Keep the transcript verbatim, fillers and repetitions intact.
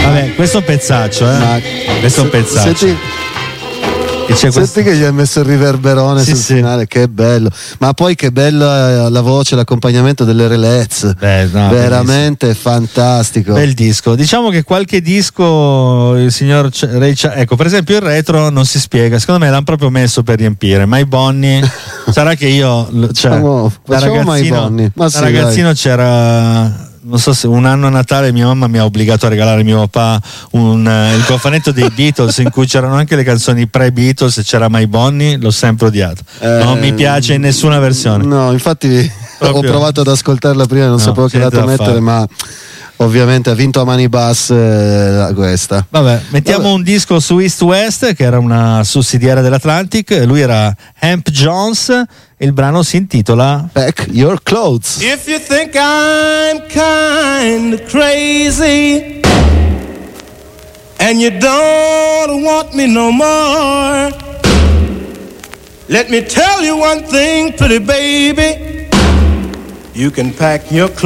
Vabbè, questo è un pezzaccio, eh. Ma questo è un pezzaccio. Senti, che c'è senti questo... che gli ha messo il riverberone sì, sul sì. finale, che bello. Ma poi che bella la voce, l'accompagnamento delle Relez. Beh, no, veramente bellissimo. Fantastico. Bel disco. Diciamo che qualche disco il signor C- Ray Ch- ecco, per esempio il retro non si spiega. Secondo me l'hanno proprio messo per riempire. My Bonnie, sarà che io cioè, facciamo, da facciamo ragazzino, My Ma da sì, ragazzino dai. c'era, non so se un anno a Natale mia mamma mi ha obbligato a regalare a mio papà un, uh, il cofanetto dei Beatles in cui c'erano anche le canzoni pre-Beatles e c'era My Bonnie, l'ho sempre odiato. Eh, non mi piace in nessuna versione. No, infatti Proprio. ho provato ad ascoltarla prima, non No, sapevo che lato mettere, fare. ma ovviamente ha vinto a mani basse eh, questa. Vabbè, mettiamo Vabbè. un disco su East West, che era una sussidiaria dell'Atlantic. Lui era Hamp Jones e il brano si intitola Pack Your Clothes. If you think I'm kind of crazy and you don't want me no more, let me tell you one thing, pretty baby, you can pack your clothes.